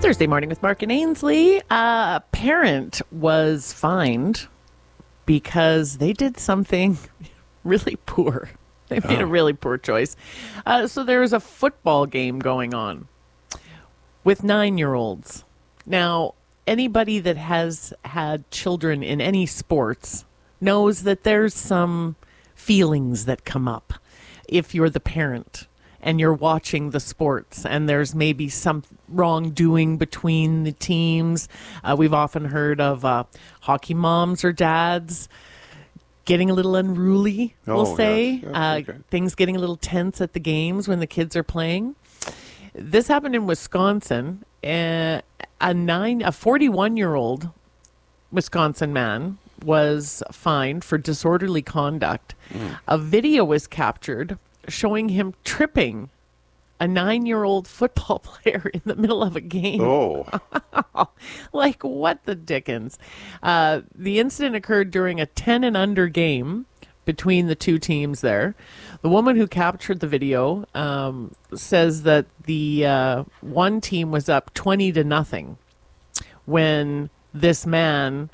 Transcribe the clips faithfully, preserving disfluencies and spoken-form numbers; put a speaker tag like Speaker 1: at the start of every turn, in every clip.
Speaker 1: Thursday morning with Mark and Ainsley. Uh, a parent was fined because they did something really poor. They made oh. a really poor choice. Uh, so there was a football game going on with nine-year-olds. Now, anybody that has had children in any sports knows that there's some feelings that come up if you're the parent and you're watching the sports and there's maybe some wrongdoing between the teams. Uh, we've often heard of uh, hockey moms or dads getting a little unruly,
Speaker 2: oh,
Speaker 1: we'll say.
Speaker 2: Yes. Yeah,
Speaker 1: uh,
Speaker 2: okay.
Speaker 1: Things getting a little tense at the games when the kids are playing. This happened in Wisconsin. Uh, a nine, a forty-one-year-old Wisconsin man was fined for disorderly conduct. Mm. A video was captured showing him tripping a nine-year-old football player in the middle of a game.
Speaker 2: Oh.
Speaker 1: Like, what the dickens? Uh, the incident occurred during a ten and under game between the two teams there. The woman who captured the video um, says that the uh, one team was up twenty to nothing when this man,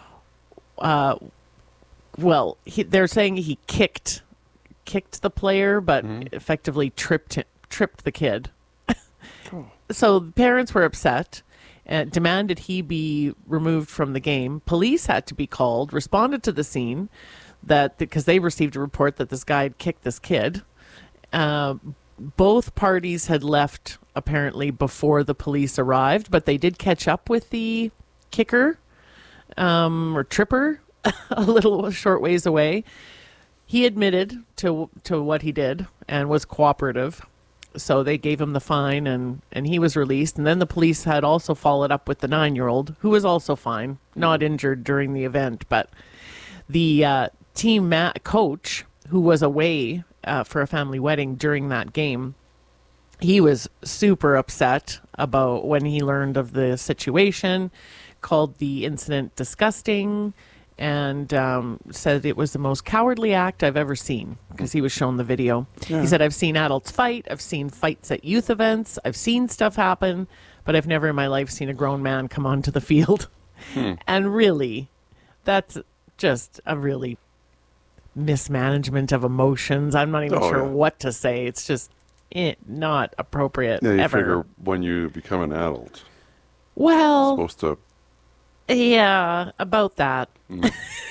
Speaker 1: uh, well, he, they're saying he kicked kicked the player, but mm-hmm. effectively tripped tripped the kid. Oh. So the parents were upset and demanded he be removed from the game. Police had to be called, responded to the scene that because they received a report that this guy had kicked this kid. Uh, both parties had left apparently before the police arrived, but they did catch up with the kicker um, or tripper a little short ways away. He admitted to to what he did and was cooperative. So they gave him the fine and, and he was released. And then the police had also followed up with the nine-year-old, who was also fine, not injured during the event. But the uh, team ma- coach, who was away uh, for a family wedding during that game, he was super upset about when he learned of the situation, called the incident disgusting, and um, said it was the most cowardly act I've ever seen because he was shown the video. Yeah. He said, I've seen adults fight. I've seen fights at youth events. I've seen stuff happen, but I've never in my life seen a grown man come onto the field. Hmm. And really, that's just a really mismanagement of emotions. I'm not even oh, sure yeah. what to say. It's just eh, not appropriate
Speaker 2: yeah, you
Speaker 1: ever.
Speaker 2: Figure when you become an adult,
Speaker 1: well,
Speaker 2: you're supposed to.
Speaker 1: Yeah, about that. Mm.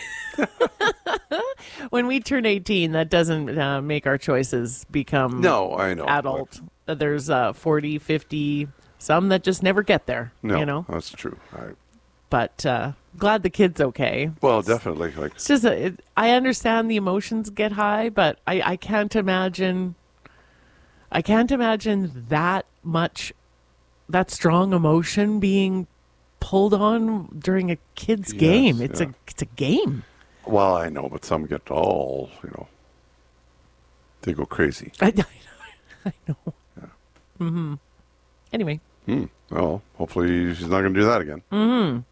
Speaker 1: When we turn eighteen, that doesn't uh, make our choices become
Speaker 2: no, I know,
Speaker 1: adult. But there's uh, forty, fifty, some that just never get there.
Speaker 2: No,
Speaker 1: you know?
Speaker 2: That's true. I...
Speaker 1: But uh, glad the kid's okay.
Speaker 2: Well, definitely. Like
Speaker 1: it's just, a, it, I understand the emotions get high, but I, I can't imagine, I can't imagine that much, that strong emotion being pulled on during a kid's yes, game. It's yeah. a it's a game.
Speaker 2: Well, I know, but some get all, you know, they go crazy.
Speaker 1: I, I know. I know. Yeah. Mm-hmm. Anyway.
Speaker 2: Hmm. Well, hopefully she's not going to do that again.
Speaker 1: Mm-hmm.